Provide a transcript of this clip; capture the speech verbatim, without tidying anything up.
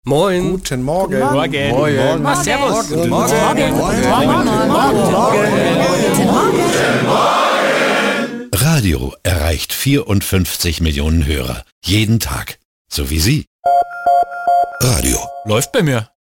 Moin. Guten Morgen. Guten Morgen. Morgen. Morgen. Morgen. Servus. Guten Morgen. Morgen. Guten Morgen. Radio erreicht vierundfünfzig Millionen Hörer. Jeden Tag. So wie Sie. Radio. Läuft bei mir.